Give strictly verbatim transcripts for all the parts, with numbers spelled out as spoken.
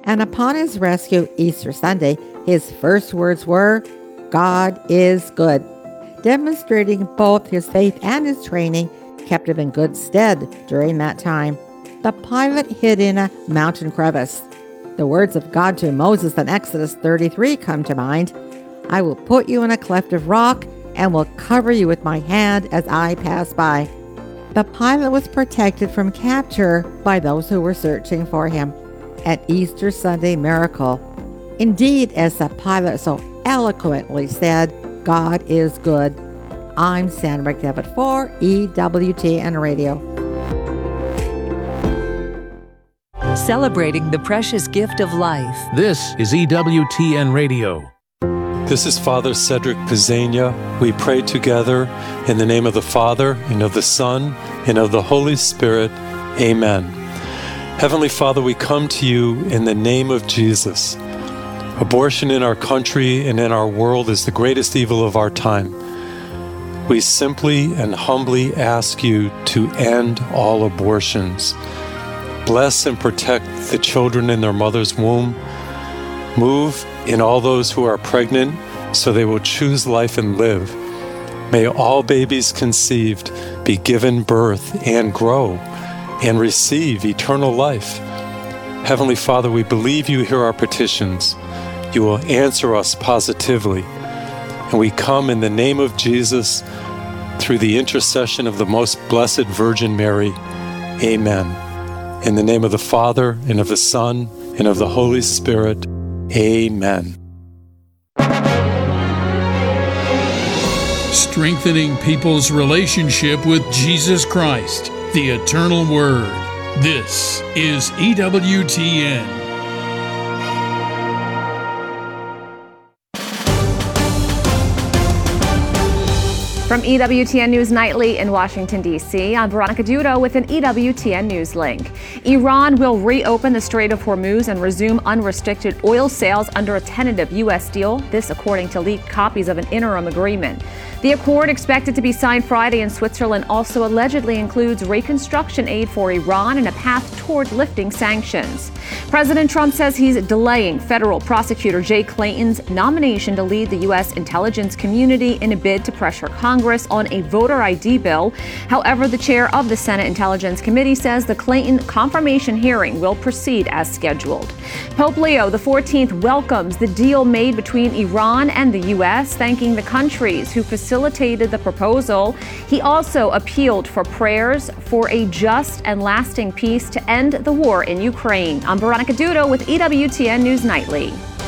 And upon his rescue Easter Sunday, his first words were, "God is good," demonstrating both his faith and his training kept him in good stead during that time. The pilot hid in a mountain crevice. The words of God to Moses in Exodus thirty-three come to mind. "I will put you in a cleft of rock and will cover you with my hand as I pass by." The pilot was protected from capture by those who were searching for him. An Easter Sunday miracle. Indeed, as the pilot so eloquently said, God is good. I'm Sandra McDevitt for E W T N Radio. Celebrating the precious gift of life. This is E W T N Radio. This is Father Cedric Pizzania. We pray together in the name of the Father, and of the Son, and of the Holy Spirit. Amen. Heavenly Father, we come to you in the name of Jesus. Abortion in our country and in our world is the greatest evil of our time. We simply and humbly ask you to end all abortions. Bless and protect the children in their mother's womb. Move in all those who are pregnant so they will choose life and live. May all babies conceived be given birth and grow and receive eternal life. Heavenly Father, we believe you hear our petitions. You will answer us positively. And we come in the name of Jesus through the intercession of the most blessed Virgin Mary. Amen. In the name of the Father, and of the Son, and of the Holy Spirit. Amen. Strengthening people's relationship with Jesus Christ, the Eternal Word. This is E W T N. From E W T N News Nightly in Washington, D C, I'm Veronica Dudo with an E W T N News link. Iran will reopen the Strait of Hormuz and resume unrestricted oil sales under a tentative U S deal, this according to leaked copies of an interim agreement. The accord, expected to be signed Friday in Switzerland, also allegedly includes reconstruction aid for Iran and a path toward lifting sanctions. President Trump says he's delaying federal prosecutor Jay Clayton's nomination to lead the U S intelligence community in a bid to pressure Congress on a voter I D bill. However, the chair of the Senate Intelligence Committee says the Clayton confirmation hearing will proceed as scheduled. Pope Leo the fourteenth welcomes the deal made between Iran and the U S, thanking the countries who facilitated the proposal. He also appealed for prayers for a just and lasting peace to end the war in Ukraine. I'm Veronica Dudo with E W T N News Nightly.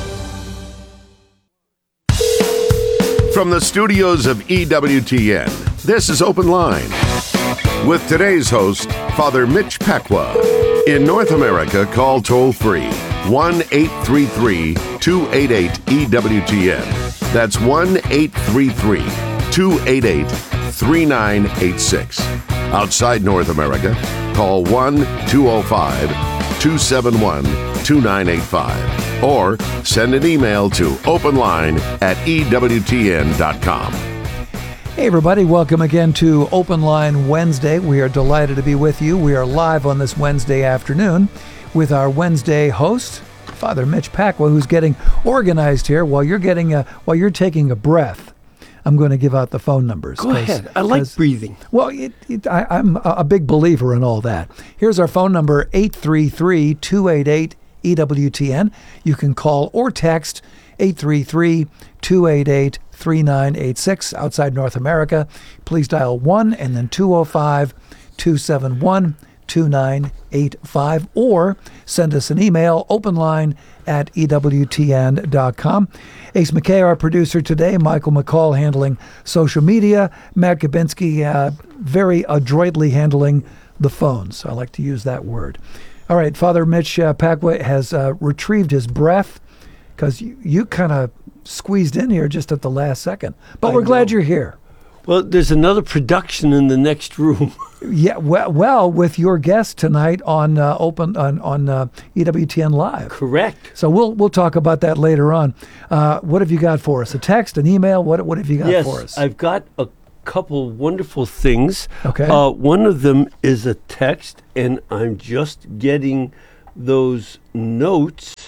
From the studios of E W T N, this is Open Line with today's host, Father Mitch Pacwa. In North America, call toll-free one eight three three, two eight eight, E W T N. That's one eight three three, two eight eight, three nine eight six. Outside North America, call one two oh five, two seven one, two nine eight five or send an email to openline at E W T N dot com. Hey everybody, welcome again to Open Line Wednesday. We are delighted to be with you. We are live on this Wednesday afternoon with our Wednesday host, Father Mitch Pacwa, who's getting organized here while you're getting a, while you're taking a breath. I'm going to give out the phone numbers. Go ahead. I like breathing. Well, it, it, I, I'm a big believer in all that. Here's our phone number, eight three three, two eight eight, E W T N. You can call or text eight three three, two eight eight, three nine eight six. Outside North America, please dial one and then two oh five, two seven one, two nine eight five or send us an email, openline at E W T N dot com. Ace McKay, our producer today, Michael McCall handling social media, Matt Gabinski uh, very adroitly handling the phones. I like to use that word. All right, Father Mitch uh, Pacwa has uh, retrieved his breath because you, you kind of squeezed in here just at the last second. But I we're know. glad you're here. Well, there's another production in the next room. Yeah, well, well, with your guest tonight on uh, open on on uh, E W T N Live. Correct. So we'll we'll talk about that later on. Uh, what have you got for us? A text, an email? What what have you got yes, for us? I've got a couple wonderful things. Okay. Uh, one of them is a text, and I'm just getting those notes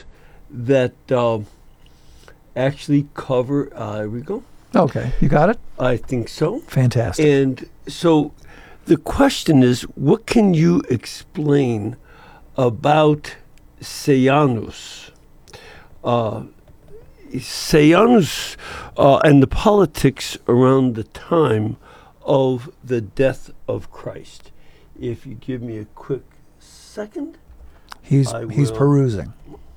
that uh, actually cover. Uh, here we go. Okay, you got it? I think so. Fantastic. And so the question is, what can you explain about Sejanus? Uh, Sejanus uh, and the politics around the time of the death of Christ. If you give me a quick second. He's I he's will. perusing.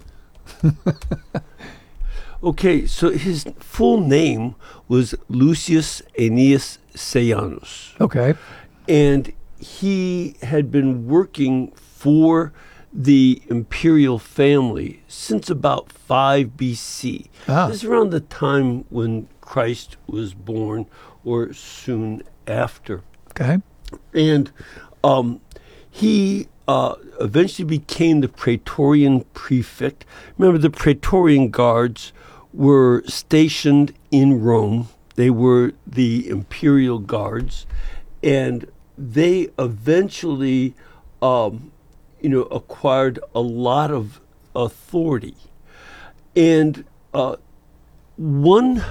Okay, so his full name was Lucius Aeneas Sejanus. Okay. And he had been working for the imperial family since about five B C. Ah. This is around the time when Christ was born or soon after. Okay. And um, he uh, eventually became the Praetorian prefect. Remember, the Praetorian guards were stationed in Rome. They were the imperial guards, and they eventually, um, you know, acquired a lot of authority. And uh, one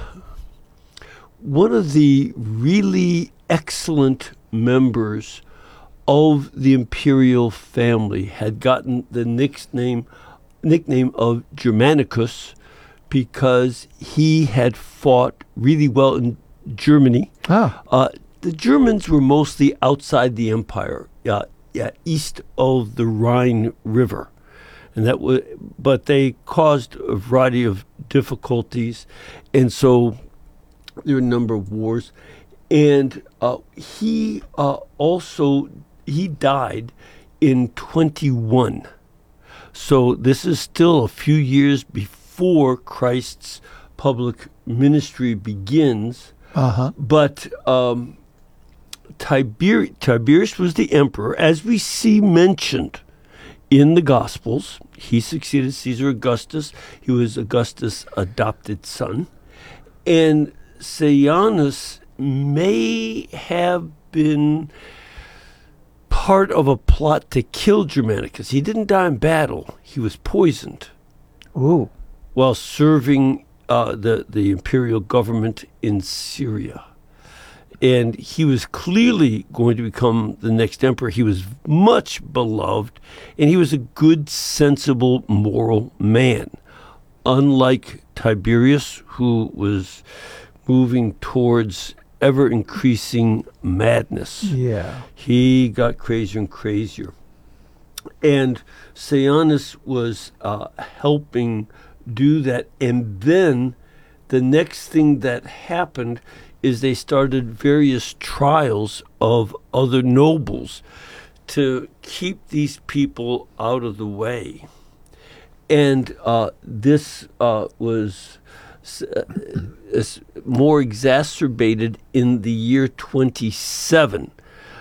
one of the really excellent members of the imperial family had gotten the nickname nickname of Germanicus, because he had fought really well in Germany. Ah. Uh, the Germans were mostly outside the empire, uh, yeah, east of the Rhine River, and that was, but they caused a variety of difficulties, and so there were a number of wars. And uh, he uh, also he died in twenty-one, so this is still a few years before. Before Christ's public ministry begins. Uh-huh. But um, Tiber- Tiberius was the emperor, as we see mentioned in the Gospels. He succeeded Caesar Augustus. He was Augustus' adopted son. And Sejanus may have been part of a plot to kill Germanicus. He didn't die in battle. He was poisoned. Ooh. While serving uh, the, the imperial government in Syria. And he was clearly going to become the next emperor. He was much beloved, and he was a good, sensible, moral man. Unlike Tiberius, who was moving towards ever-increasing madness. Yeah. He got crazier and crazier. And Sejanus was uh, helping do that. And then the next thing that happened is they started various trials of other nobles to keep these people out of the way. And uh, this uh, was uh, more exacerbated in the year twenty-seven.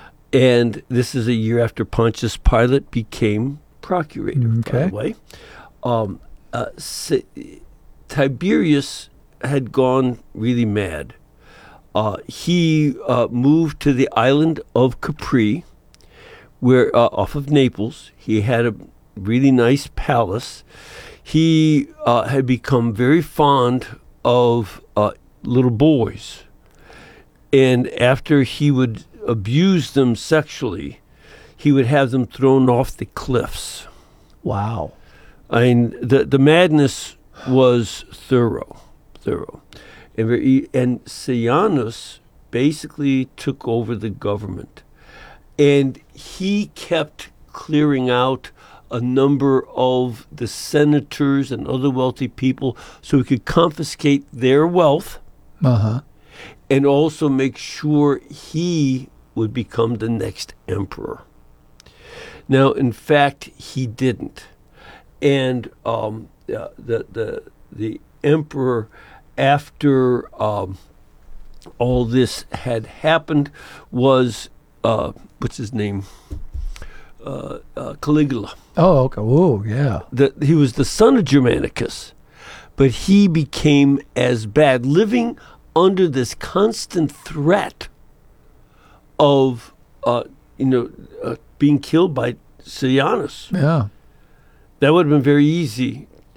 And this is a year after Pontius Pilate became procurator, Okay. by the way. Um, uh, S- Tiberius had gone really mad. Uh, he uh, moved to the island of Capri, where uh, off of Naples. He had a really nice palace. He uh, had become very fond of uh, little boys. And after he would abuse them sexually, he would have them thrown off the cliffs. Wow. I mean, the the madness was thorough, thorough. And, very, and Sejanus basically took over the government. And he kept clearing out a number of the senators and other wealthy people so he could confiscate their wealth. Uh-huh. And also make sure he would become the next emperor. Now, in fact, he didn't. And um, uh, the the the emperor, after um, all this had happened, was uh, what's his name? Uh, uh, Caligula. Oh, okay. Oh, yeah. The, he was the son of Germanicus, but he became as bad, living under this constant threat of, uh, you know, uh, being killed by Sejanus. Yeah. That would have been very easy